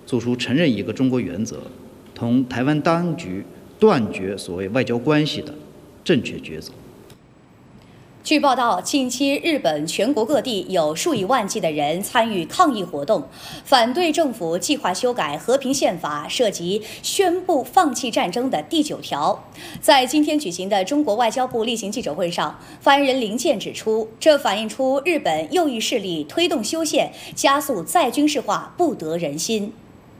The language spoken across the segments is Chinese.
做出承认一个中国原则，同台湾当局断绝所谓外交关系的正确抉择。 据报道，近期日本全国各地有数以万计的人参与抗议活动，反对政府计划修改和平宪法涉及宣布放弃战争的第9条。在今天举行的中国外交部例行记者会上，发言人林健指出，这反映出日本右翼势力推动修宪、加速再军事化不得人心。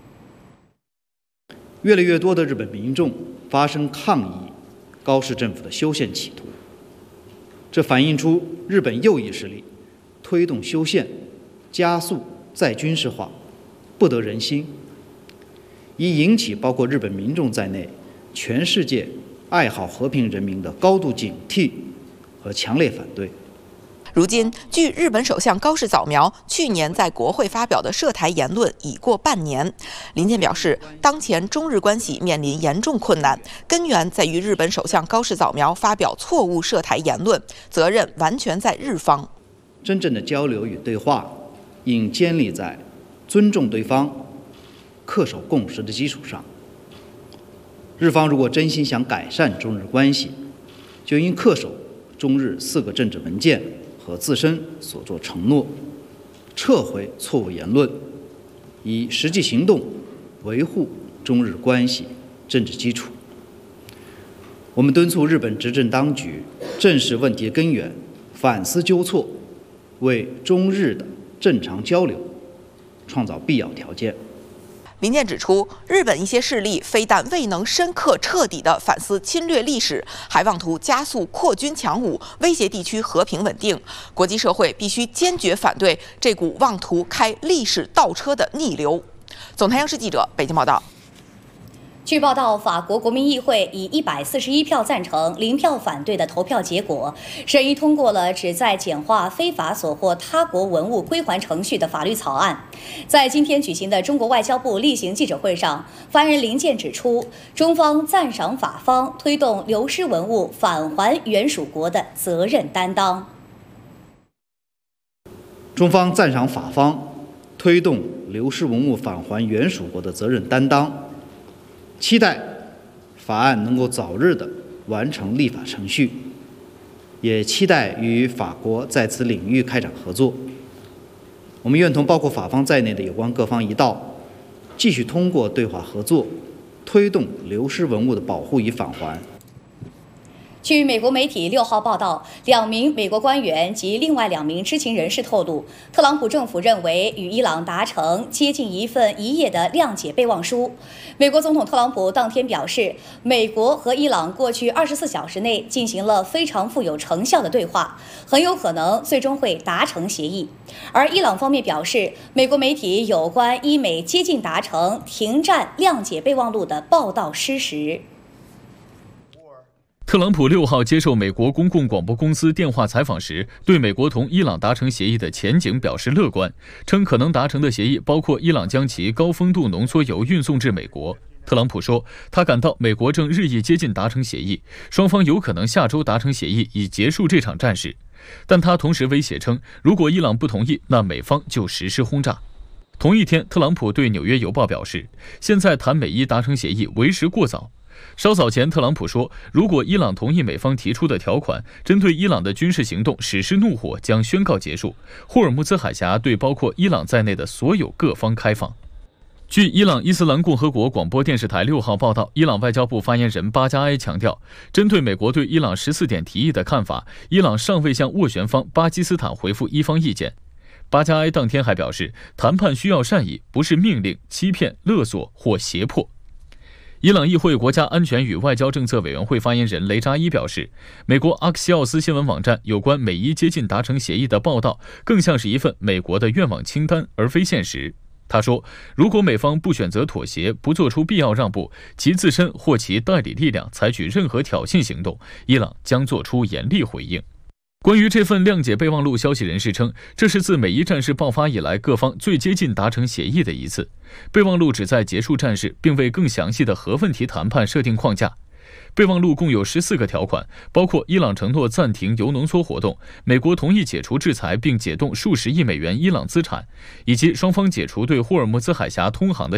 越来越多的日本民众发声抗议高市政府的修宪企图。这反映出日本右翼势力推动修宪、加速再军事化不得人心，已引起包括日本民众在内全世界爱好和平人民的高度警惕和强烈反对。 如今，据日本首相高市早苗去年在国会发表的涉台言论已过半年。林健表示，当前中日关系面临严重困难，根源在于日本首相高市早苗发表错误涉台言论，责任完全在日方。 真正的交流与对话应建立在尊重对方、恪守共识的基础上。日方如果真心想改善中日关系，就应恪守中日4个政治文件和自身所作承诺，撤回错误言论，以实际行动维护中日关系政治基础。我们敦促日本执政当局正视问题根源，反思纠错，为中日的正常交流创造必要条件。 林健指出，日本一些势力非但未能深刻彻底地反思侵略历史，还妄图加速扩军强武，威胁地区和平稳定。国际社会必须坚决反对这股妄图开历史倒车的逆流。总台央视记者北京报道。 据报道，法国国民议会以141票赞成、0票反对的投票结果，审议通过了旨在简化非法所获他国文物归还程序的法律草案。在今天举行的中国外交部例行记者会上，发言人林健指出，中方赞赏法方推动流失文物返还原属国的责任担当。 中方赞赏法方推动流失文物返还原属国的责任担当。期待法案能够早日的完成立法程序，也期待与法国在此领域开展合作。我们愿同包括法方在内的有关各方一道，继续通过对话合作，推动流失文物的保护与返还。 据美国媒体6号报道，2名美国官员及另外2名知情人士透露，特朗普政府认为与伊朗达成接近一份1页的谅解备忘书。美国总统特朗普当天表示，美国和伊朗过去24小时内进行了非常富有成效的对话，很有可能最终会达成协议。而伊朗方面表示，美国媒体有关伊美接近达成停战谅解备忘录的报道失实。 特朗普6号接受美国公共广播公司电话采访时，对美国同伊朗达成协议的前景表示乐观，称可能达成的协议包括伊朗将其高丰度浓缩铀运送至美国。特朗普说，他感到美国正日益接近达成协议，双方有可能下周达成协议以结束这场战事。但他同时威胁称，如果伊朗不同意，那美方就实施轰炸。同一天，特朗普对《纽约邮报》表示，现在谈美伊达成协议为时过早。稍早前，特朗普说，如果伊朗同意美方提出的条款，针对伊朗的军事行动实施怒火将宣告结束，霍尔木兹海峡对包括伊朗在内的所有各方开放。据伊朗伊斯兰共和国广播电视台6号报道，伊朗外交部发言人巴加埃强调，针对美国对伊朗14点提议的看法，伊朗尚未向斡旋方巴基斯坦回复一方意见。巴加埃当天还表示，谈判需要善意，不是命令、欺骗、勒索或胁迫。伊朗议会国家安全与外交政策委员会发言人雷扎伊表示，美国阿克西奥斯新闻网站有关美伊接近达成协议的报道，更像是一份美国的愿望清单，而非现实。他说，如果美方不选择妥协，不做出必要让步，其自身或其代理力量采取任何挑衅行动，伊朗将做出严厉回应。关于这份谅解备忘录，消息人士称，这是自美伊战事爆发以来各方最接近达成协议的一次。备忘录旨在结束战事，并为更详细的核问题谈判设定框架。备忘录共有14个条款，包括伊朗承诺暂停铀浓缩活动，美国同意解除制裁并解冻数十亿美元伊朗资产，以及双方解除对霍尔木兹海峡通航的